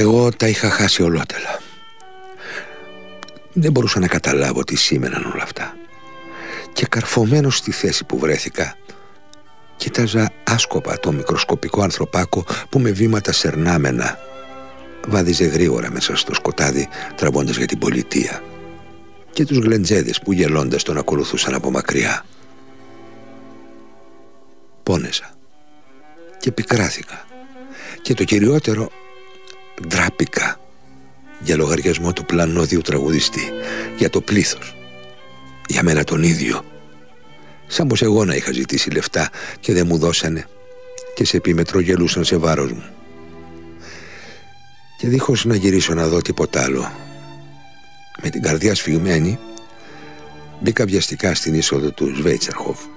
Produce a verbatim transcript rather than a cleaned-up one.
Εγώ τα είχα χάσει ολότελα. Δεν μπορούσα να καταλάβω τι σήμαιναν όλα αυτά. Και καρφωμένος στη θέση που βρέθηκα, κοίταζα άσκοπα το μικροσκοπικό ανθρωπάκο που με βήματα σερνάμενα βάδιζε γρήγορα μέσα στο σκοτάδι, τραβώντας για την πολιτεία, και τους γλεντζέδες που γελώντας τον ακολουθούσαν από μακριά. Πόνεσα και πικράθηκα, και το κυριότερο, ντράπηκα για λογαριασμό του πλανόδιου τραγουδιστή, για το πλήθος, για μένα τον ίδιο. Σαν πως εγώ να είχα ζητήσει λεφτά και δεν μου δώσανε, και σε επίμετρο γελούσαν σε βάρος μου. Και δίχως να γυρίσω να δω τίποτα άλλο, με την καρδιά σφιγμένη, μπήκα βιαστικά στην είσοδο του Σβέιτσερχοφ